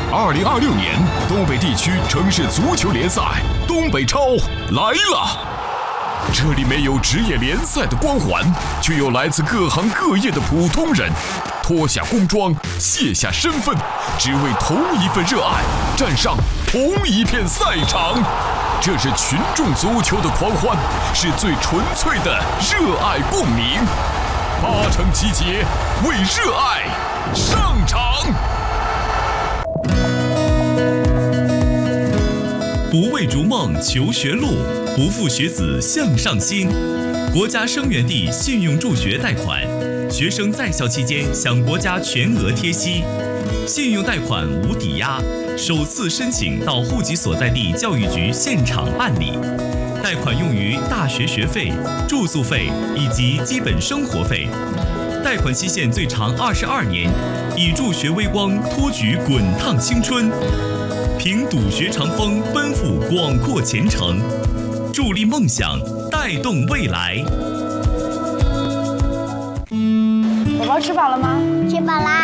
2026年东北地区城市足球联赛东北超来了！这里没有职业联赛的光环，却有来自各行各业的普通人，脱下工装，卸下身份，只为同一份热爱，站上同一片赛场。这是群众足球的狂欢，是最纯粹的热爱共鸣。8城集结，为热爱上场。 不为逐梦求学路，不负学子向上心。国家生源地信用助学贷款，学生在校期间享国家全额贴息，信用贷款无抵押，首次申请到户籍所在地教育局现场办理。贷款用于大学学费、住宿费以及基本生活费。贷款期限最长22年，以助学微光托举滚烫青春，凭笃学长风奔赴广阔前程，助力梦想，带动未来。 宝宝吃饱了吗？ 吃饱啦。